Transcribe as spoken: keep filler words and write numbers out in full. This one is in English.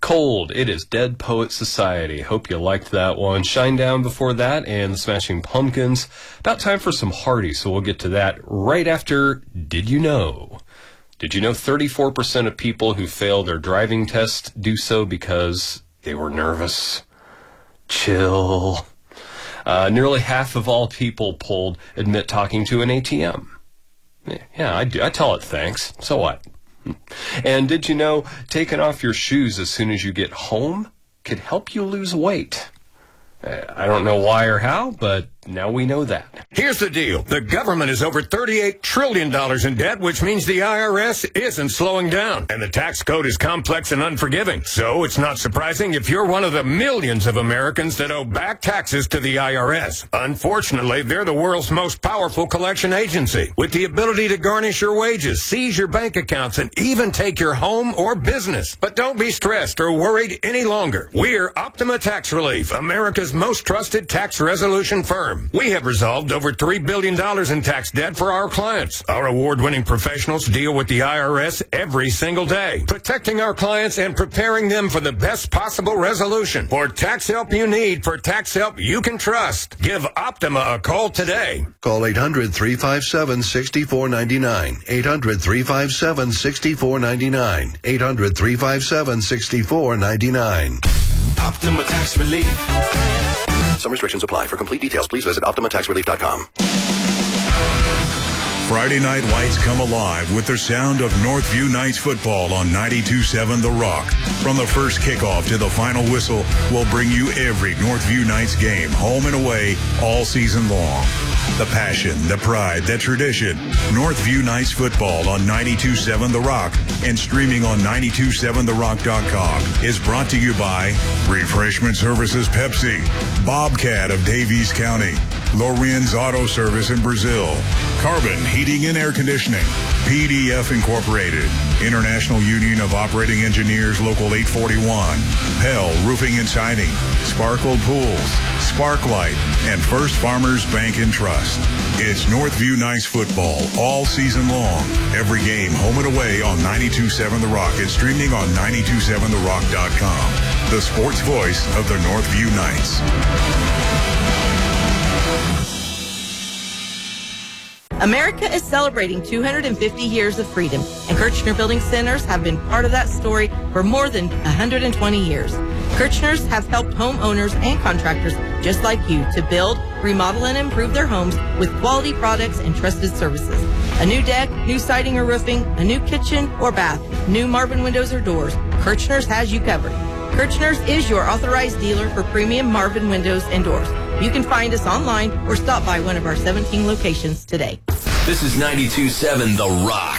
Cold, it is Dead Poet Society. Hope you liked that one. Shinedown before that, and the Smashing Pumpkins. About time for some Hardy, so we'll get to that right after Did You Know? Did you know thirty-four percent of people who fail their driving test do so because they were nervous? Chill. Uh, nearly half of all people polled admit talking to an A T M. Yeah, I do. I tell it thanks. So what? And did you know taking off your shoes as soon as you get home could help you lose weight? I don't know why or how, but now we know that. Here's the deal. The government is over thirty-eight trillion dollars in debt, which means the I R S isn't slowing down. And the tax code is complex and unforgiving. So it's not surprising if you're one of the millions of Americans that owe back taxes to the I R S. Unfortunately, they're the world's most powerful collection agency, with the ability to garnish your wages, seize your bank accounts, and even take your home or business. But don't be stressed or worried any longer. We're Optima Tax Relief, America's most trusted tax resolution firm. We have resolved over three billion dollars in tax debt for our clients. Our award-winning professionals deal with the I R S every single day, protecting our clients and preparing them for the best possible resolution. For tax help you need, for tax help you can trust, give Optima a call today. Call eight hundred, three five seven, six four nine nine. eight hundred, three five seven, six four nine nine. eight hundred, three five seven, six four nine nine. Optima Tax Relief. Some restrictions apply. For complete details, please visit optima tax relief dot com. Friday night lights come alive with the sound of Northview Knights football on ninety-two point seven The Rock. From the first kickoff to the final whistle, we'll bring you every Northview Knights game, home and away, all season long. The passion, the pride, the tradition. Northview Knights football on ninety-two point seven The Rock and streaming on ninety-two point seven the rock dot com is brought to you by Refreshment Services Pepsi, Bobcat of Davies County, Lorenz Auto Service in Brazil, Carbon Heating and Air Conditioning, P D F Incorporated, International Union of Operating Engineers Local eight forty-one, Pell Roofing and Siding, Sparkle Pools, Sparklight, and First Farmers Bank and Trust. It's Northview Knights football all season long. Every game home and away on ninety-two point seven The Rock and streaming on ninety-two point seven the rock dot com. The sports voice of the Northview Knights. America is celebrating two hundred fifty years of freedom, and Kirchner Building Centers have been part of that story for more than one hundred twenty years. Kirchners have helped homeowners and contractors just like you to build, remodel, and improve their homes with quality products and trusted services. A new deck, new siding or roofing, a new kitchen or bath, new Marvin windows or doors, Kirchners has you covered. Kirchners is your authorized dealer for premium Marvin windows and doors. You can find us online or stop by one of our seventeen locations today. This is ninety-two point seven The Rock.